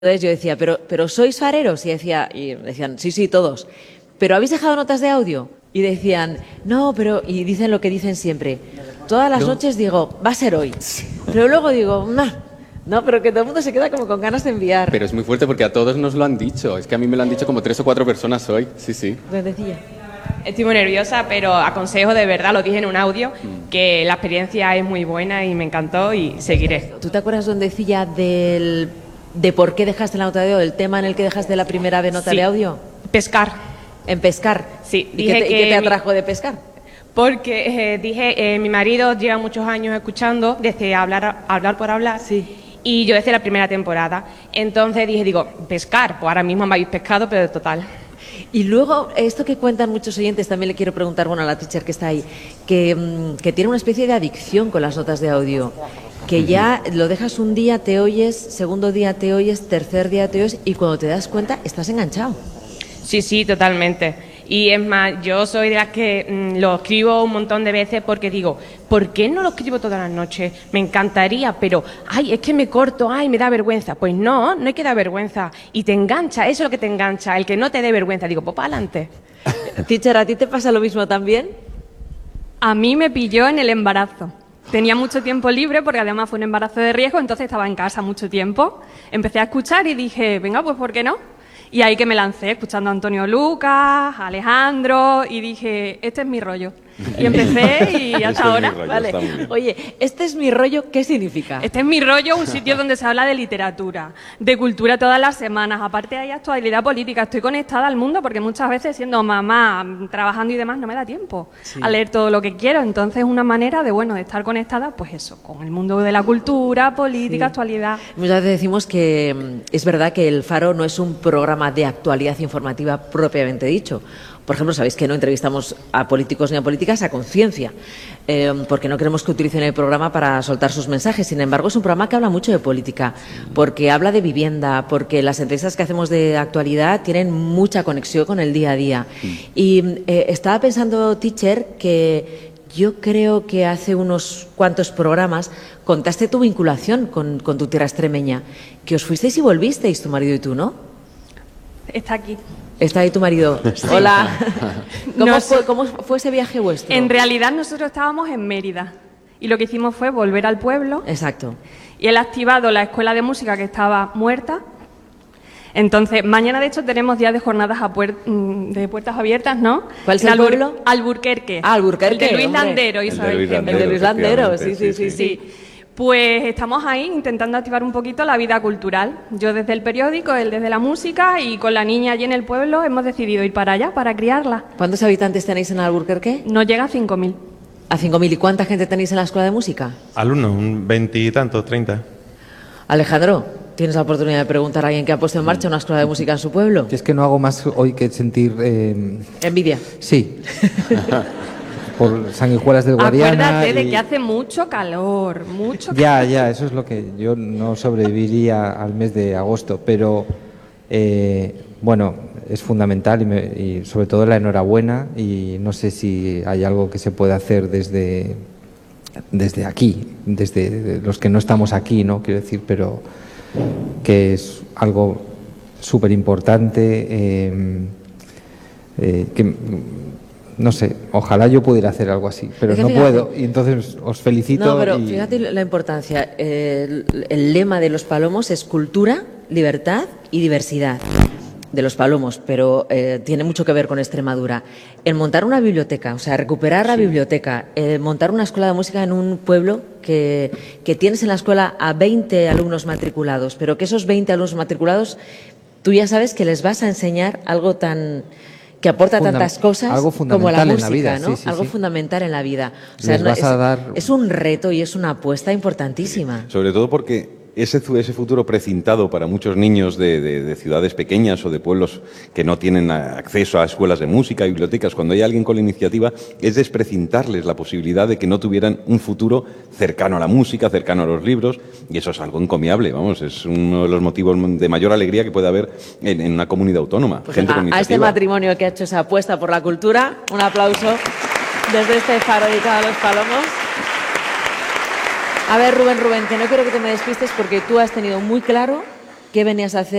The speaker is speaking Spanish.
Entonces yo decía, pero ¿sois fareros? Y decían, sí, sí, todos. ¿Pero habéis dejado notas de audio? Y decían, no, pero... Y dicen lo que dicen siempre. Todas las noches digo, va a ser hoy. Pero luego digo, no, pero que todo el mundo se queda como con ganas de enviar. Pero es muy fuerte porque a todos nos lo han dicho. Es que a mí me lo han dicho como 3 o 4 personas hoy. Sí, sí. Pues decía. Estoy muy nerviosa, pero aconsejo de verdad, lo dije en un audio, que la experiencia es muy buena y me encantó y seguiré. ¿Tú te acuerdas dónde decía de por qué dejaste la nota de audio, del tema en el que dejaste la primera vez nota de audio? Pescar. En pescar. Sí. ¿Y qué te atrajo de pescar? Porque dije, mi marido lleva muchos años escuchando, desde hablar por hablar. Sí. Y yo desde la primera temporada. Entonces digo, pescar. Pues ahora mismo me habéis pescado, pero total. Y luego, esto que cuentan muchos oyentes, también le quiero preguntar, bueno, a la teacher que está ahí, que tiene una especie de adicción con las notas de audio, que ya lo dejas un día, te oyes, segundo día te oyes, tercer día te oyes, y cuando te das cuenta, estás enganchado. Sí, totalmente. Y es más, yo soy de las que lo escribo un montón de veces porque digo, ¿por qué no lo escribo todas las noches? Me encantaría, pero, es que me corto, me da vergüenza. Pues no hay que dar vergüenza. Y te engancha, eso es lo que te engancha, el que no te dé vergüenza. Digo, pues para adelante. Teacher, ¿a ti te pasa lo mismo también? A mí me pilló en el embarazo. Tenía mucho tiempo libre porque además fue un embarazo de riesgo, entonces estaba en casa mucho tiempo. Empecé a escuchar y dije, venga, pues ¿por qué no? Y ahí que me lancé, escuchando a Antonio Lucas, a Alejandro, y dije, este es mi rollo. Y empecé y hasta ahora. Vale. Oye, este es mi rollo, ¿qué significa? Este es mi rollo, un sitio donde se habla de literatura, de cultura todas las semanas. Aparte hay actualidad política. Estoy conectada al mundo porque muchas veces siendo mamá, trabajando y demás, no me da tiempo a leer todo lo que quiero. Entonces es una manera de estar conectada, pues eso, con el mundo de la cultura, política, actualidad. Muchas veces decimos que es verdad que El Faro no es un programa de actualidad informativa propiamente dicho. Por ejemplo, sabéis que no entrevistamos a políticos ni a políticas a conciencia, porque no queremos que utilicen el programa para soltar sus mensajes. Sin embargo, es un programa que habla mucho de política, porque habla de vivienda, porque las entrevistas que hacemos de actualidad tienen mucha conexión con el día a día. Y estaba pensando, teacher, que yo creo que hace unos cuantos programas contaste tu vinculación con tu tierra extremeña, que os fuisteis y volvisteis, tu marido y tú, ¿no? Está aquí. Está ahí tu marido. Sí. Hola. ¿Cómo fue ese viaje vuestro? En realidad nosotros estábamos en Mérida y lo que hicimos fue volver al pueblo. Exacto. Y él ha activado la escuela de música que estaba muerta. Entonces, mañana de hecho tenemos días de jornadas de puertas abiertas, ¿no? ¿Cuál es el pueblo? Alburquerque. Alburquerque. El de Luis Landero, Isabel. El de Luis Landero, sí. Pues estamos ahí intentando activar un poquito la vida cultural. Yo desde el periódico, él desde la música, y con la niña allí en el pueblo hemos decidido ir para allá, para criarla. ¿Cuántos habitantes tenéis en Alburquerque? No llega a 5.000. ¿A 5.000? ¿Y cuánta gente tenéis en la escuela de música? Alumnos, 20 y tantos, 30. Alejandro, ¿tienes la oportunidad de preguntar a alguien que ha puesto en marcha una escuela de música en su pueblo? Es que no hago más hoy que sentir... Envidia. Sí. Por Sanguijuelas del Guadiana. Acuérdate de que hace mucho calor, mucho calor. Ya, eso es lo que yo no sobreviviría al mes de agosto, pero bueno, es fundamental y sobre todo la enhorabuena, y no sé si hay algo que se puede hacer desde aquí, desde los que no estamos aquí, ¿no? Quiero decir, pero que es algo súper importante, que... No sé, ojalá yo pudiera hacer algo así, pero no puedo, y entonces os felicito. No, pero fíjate la importancia. El lema de Los Palomos es cultura, libertad y diversidad de Los Palomos, pero tiene mucho que ver con Extremadura. El montar una biblioteca, o sea, recuperar la biblioteca, montar una escuela de música en un pueblo que tienes en la escuela a 20 alumnos matriculados, pero que esos 20 alumnos matriculados, tú ya sabes que les vas a enseñar algo que aporta tantas cosas como la música, vida, ¿no? Sí, algo fundamental en la vida. O sea, es un reto y es una apuesta importantísima. Sobre todo porque ese futuro precintado para muchos niños de ciudades pequeñas o de pueblos que no tienen acceso a escuelas de música, bibliotecas, cuando hay alguien con la iniciativa, es desprecintarles la posibilidad de que no tuvieran un futuro cercano a la música, cercano a los libros, y eso es algo encomiable, vamos, es uno de los motivos de mayor alegría que puede haber en una comunidad autónoma. Pues gente con iniciativa. A este matrimonio que ha hecho esa apuesta por la cultura, un aplauso desde este faro dedicado a Los Palomos. A ver, Rubén, que no quiero que te me despistes porque tú has tenido muy claro ¿Qué venías a hacer?